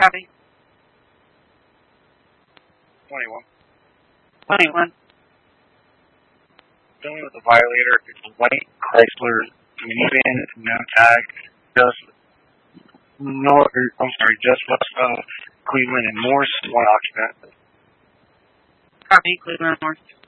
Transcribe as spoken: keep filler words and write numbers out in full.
Copy. twenty-one. twenty-one. Dealing with a violator. It's a white Chrysler minivan, no tag, just north, I'm sorry, just west of Cleveland and Morse, one occupant. Copy, Cleveland Morse.